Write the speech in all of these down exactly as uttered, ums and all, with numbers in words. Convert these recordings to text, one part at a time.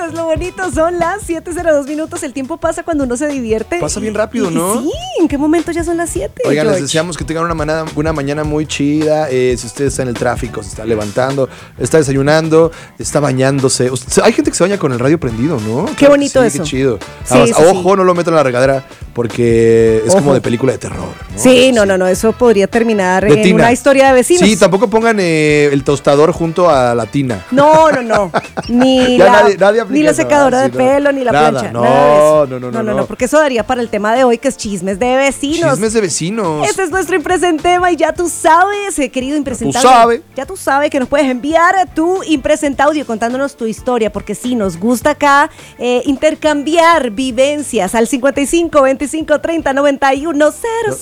es lo bonito, son las siete cero dos minutos, el tiempo pasa cuando uno se divierte. Pasa bien rápido, y, ¿no? Sí, ¿en qué momento ya son las siete? Oigan, George? les deseamos que tengan una, manada, una mañana muy chida. Eh, si usted está en el tráfico, se está levantando, está desayunando, está bañándose. Usted, hay gente que se baña con el radio prendido, ¿no? Qué Claro, bonito sí, eso. Qué chido. Sí, Además, sí, ojo, sí. no lo metan en la regadera porque es Ojo. como de película de terror, ¿no? Sí, no, no, no, eso podría terminar De en tina. una historia de vecinos. Sí, tampoco pongan eh, el tostador junto a la tina. No, no, no. Ni, Ya la, nadie- nadie aplica ni la eso, secadora ¿verdad? de Sí, no. pelo, ni la Nada, plancha. no, nada de eso. no, no, no, no, no, no. porque eso daría para el tema de hoy, que es chismes de vecinos. Chismes de vecinos. Este es nuestro impresentema y ya tú sabes, eh, querido impresentable. sabes. Ya tú sabes que nos puedes enviar tu impresenta audio contándonos tu historia, porque sí, nos gusta acá eh, intercambiar vivencias al cincuenta y cinco, veinticinco, treinta, noventa y uno, cero,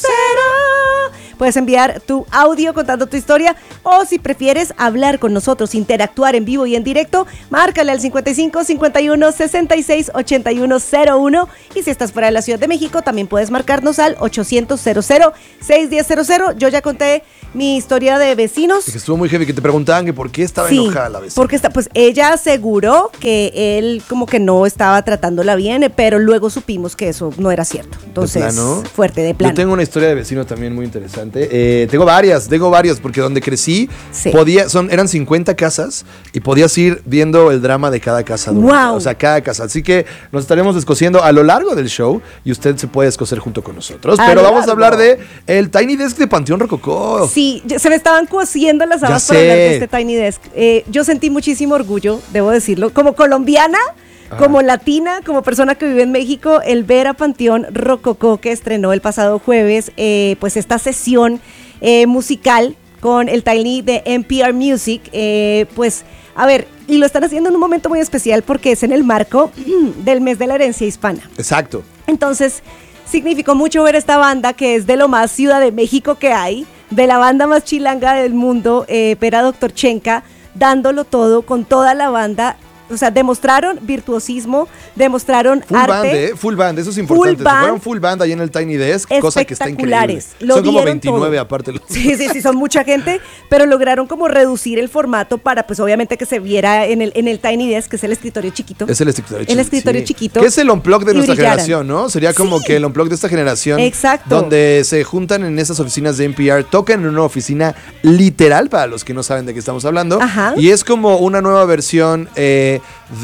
cero. Puedes enviar tu audio contando tu historia o si prefieres hablar con nosotros, interactuar en vivo y en directo, márcale al cincuenta y cinco, cincuenta y uno, sesenta y seis, ochenta y uno cero uno y si estás fuera de la Ciudad de México también puedes marcarnos al ochocientos, cero cero, seiscientos diez, cero cero. Yo ya conté mi historia de vecinos. Que estuvo muy heavy, que te preguntaban que por qué estaba Sí, enojada la vecina. porque está, pues ella aseguró que él como que no estaba tratándola bien, pero luego supimos que eso no era cierto. Entonces, plano? fuerte de plano. Yo tengo una historia de vecinos también muy interesante. Eh, tengo varias, tengo varias, porque donde crecí Sí. podía, son, eran cincuenta casas y podías ir viendo el drama de cada casa. durante- Wow. O sea, cada casa. Así que nos estaremos descosiendo a lo largo del show y usted se puede descoser junto con nosotros. A Pero lo vamos a largo. hablar de el Tiny Desk de Panteón Rococó. Sí, ya- se me estaban cociendo las Ya habas para hablar de sé. este Tiny Desk. Eh, yo sentí muchísimo orgullo, debo decirlo, como colombiana, Ajá. como latina, como persona que vive en México, el ver a Panteón Rococó, que estrenó el pasado jueves, eh, pues esta sesión eh, musical con el Tiny de N P R Music, eh, pues, a ver, y lo están haciendo en un momento muy especial porque es en el marco del mes de la herencia hispana. Exacto. Entonces, significó mucho ver esta banda que es de lo más Ciudad de México que hay, de la banda más chilanga del mundo, eh, ver a Doctor Chenka dándolo todo con toda la banda. O sea, demostraron virtuosismo, demostraron Full arte. band, ¿eh? Full band, eso es importante. band. Se fueron full band ahí en el Tiny Desk, cosa que está increíble. Espectaculares. Lo Son como dieron veintinueve todo. aparte. Los... Sí, sí, sí, son mucha gente, pero lograron como reducir el formato para, pues obviamente que se viera en el, en el Tiny Desk, que es el escritorio chiquito. Es el escritorio El chiquito. escritorio sí. chiquito. Que es el unplug de y nuestra brillaran. generación, ¿no? Sería como Sí. que el unplug de esta generación. Exacto. Donde se juntan en esas oficinas de N P R, tocan en una oficina literal, para los que no saben de qué estamos hablando. Ajá. Y es como una nueva versión eh,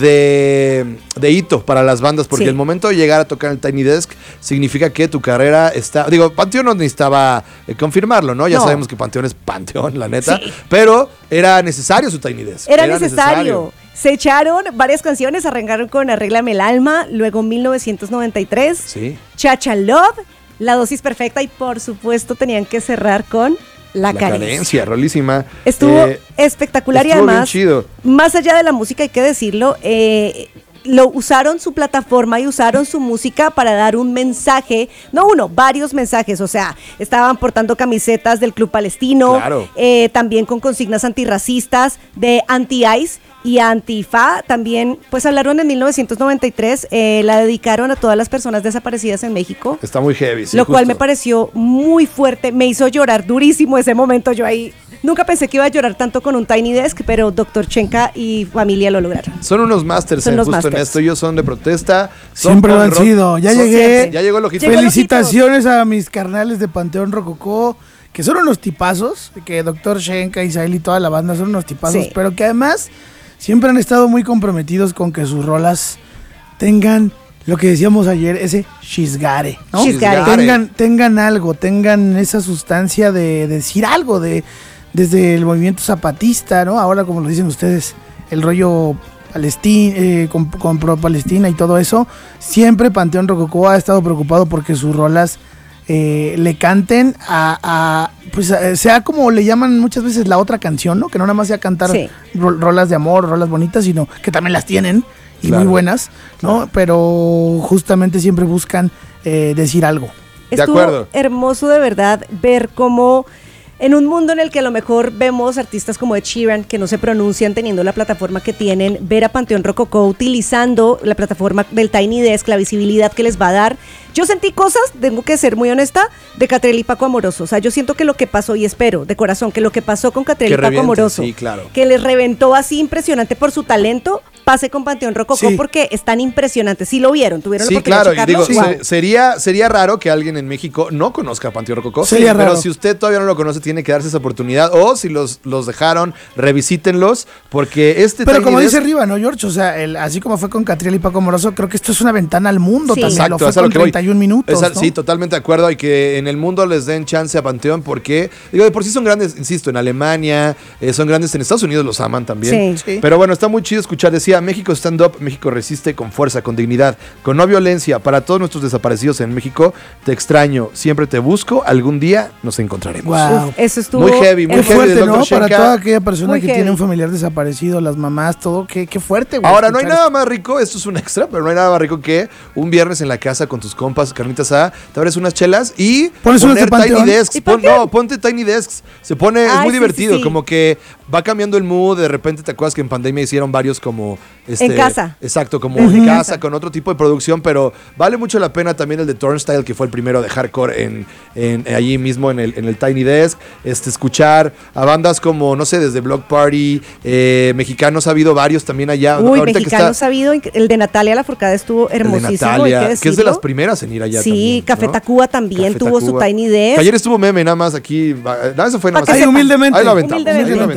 de, de hito para las bandas, porque Sí. el momento de llegar a tocar el Tiny Desk significa que tu carrera está... Digo, Panteón no necesitaba eh, confirmarlo, ¿no? Ya No. sabemos que Panteón es Panteón, la neta. Sí. Pero era necesario su Tiny Desk. Era, necesario. Se echaron varias canciones, arrancaron con Arréglame el alma, luego mil novecientos noventa y tres, Sí. Chacha Love, La dosis perfecta y por supuesto tenían que cerrar con La, La carencia. carencia, rolísima. Estuvo Eh, espectacular y estuvo bien además, chido. más allá de la música hay que decirlo, eh, lo usaron su plataforma y usaron su música para dar un mensaje, no uno, varios mensajes, o sea, estaban portando camisetas del Club Palestino, Claro. eh, también con consignas antirracistas de Anti-ICE y Antifa, también pues hablaron en mil novecientos noventa y tres, eh, la dedicaron a todas las personas desaparecidas en México. Está muy heavy, sí, lo cual justo. me pareció muy fuerte, me hizo llorar durísimo ese momento, yo ahí nunca pensé que iba a llorar tanto con un Tiny Desk, pero Doctor Chenka y familia lo lograron. Son unos masters Son en los justo en masters. esto. Ellos son de protesta. Son Siempre lo punk han rock. sido. Ya Son- llegué. Ya llegó el ojito. Llegó el Felicitaciones a mis carnales de Panteón Rococó, que son unos tipazos, que Doctor Shenka, Isael y toda la banda son unos tipazos, Sí. pero que además siempre han estado muy comprometidos con que sus rolas tengan lo que decíamos ayer, ese chisgare, ¿no? Chisgare. Tengan, tengan algo, tengan esa sustancia de decir algo, de desde el movimiento zapatista, ¿no? Ahora, como lo dicen ustedes, el rollo Palestina, eh, con, con pro Palestina y todo eso, siempre Panteón Rococó ha estado preocupado porque sus rolas eh, le canten a, a pues a- sea como le llaman muchas veces la otra canción, ¿no? Que no nada más sea cantar Sí. ro- rolas de amor, rolas bonitas, sino que también las tienen y Claro. muy buenas, ¿no? Pero justamente siempre buscan eh, decir algo. De Estuvo acuerdo. hermoso de verdad ver cómo En un mundo en el que a lo mejor vemos artistas como Ed Sheeran que no se pronuncian teniendo la plataforma que tienen, ver a Panteón Rococó utilizando la plataforma del Tiny Desk, la visibilidad que les va a dar. Yo sentí cosas, tengo que ser muy honesta, de Catriel y Paco Amoroso. O sea, yo siento que lo que pasó, y espero de corazón, que lo que pasó con Catriel y Paco reviente, Amoroso, sí, claro. que les reventó así impresionante por su talento, pase con Panteón Rococó, Sí. porque están impresionantes. Sí lo vieron, tuvieron Sí, la oportunidad claro, de y digo, checarlo. se- Wow. sería, sería raro que alguien en México no conozca a Panteón Rococó. Sería pero raro. si usted todavía no lo conoce, tiene que darse esa oportunidad. O si los, los dejaron, revisítenlos, porque este Pero Tiny como Desk- dice arriba, ¿no, George? O sea, el, así como fue con Catriel y Paco Moroso, creo que esto es una ventana al mundo Sí. también. Exacto, lo fue es a lo con que voy. treinta y un minutos, Esa- ¿no? Sí, totalmente de acuerdo. Y que en el mundo les den chance a Panteón porque, digo, de por sí son grandes, insisto, en Alemania, eh, son grandes en Estados Unidos, los aman también. Sí. Sí. Pero bueno, está muy chido escuchar. Decía, México stand up, México resiste con fuerza, con dignidad, con no violencia. Para todos nuestros desaparecidos en México, te extraño, siempre te busco, algún día nos encontraremos. Guau. Uf, eso estuvo Muy heavy, muy Qué heavy. fuerte, del ¿no? doctor Para Shenka. toda aquella persona Muy que heavy. tiene un familiar desaparecido, las mamás, todo. Qué, qué fuerte, güey. Ahora, no hay escuchar nada más rico, esto es un extra, pero no hay nada más rico que un viernes en la casa con tus compas, carnitas asada, te abres unas chelas y Pones unas de poner Tiny Panteón. Desks. ¿Y Pon- Panteón? no, ponte Tiny Desks. Se pone, es Ay, muy sí, divertido, sí, sí. como que va cambiando el mood, de repente te acuerdas que en pandemia hicieron varios como... Este, En casa. Exacto, como Ujú. en En casa, casa. con otro tipo de producción, pero vale mucho la pena también el de Turnstile, que fue el primero de hardcore en, en, allí mismo en el, en el Tiny Desk, este, escuchar a bandas como, no sé, desde Block Party, eh, mexicanos ha habido varios también allá. Uy, Ahorita que mexicanos está- sabido, el de Natalia Lafourcade estuvo el de hermosísimo, Natalia, hay que que es de decirlo. las primeras en ir allá Sí, también, Café ¿no? Tacuba también Café tuvo su Tacuba. Tiny Desk. Que ayer estuvo meme nada más aquí. va- Nada, eso fue nada Pa' más. que Ahí humildemente. Ahí lo aventamos. Humildemente. ahí lo aventamos.